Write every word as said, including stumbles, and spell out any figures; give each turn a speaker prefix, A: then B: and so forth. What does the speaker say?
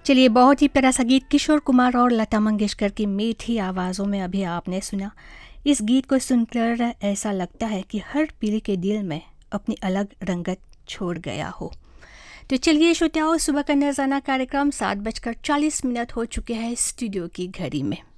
A: चलिए, बहुत ही प्यारा सा गीत किशोर कुमार और लता मंगेशकर की मीठी आवाज़ों में अभी आपने सुना। इस गीत को सुनकर ऐसा लगता है कि हर पीढ़ी के दिल में अपनी अलग रंगत छोड़ गया हो। तो चलिए श्रोताओं, सुबह का नज़ाना कार्यक्रम सात बजकर चालीस मिनट हो चुके हैं स्टूडियो की घड़ी में।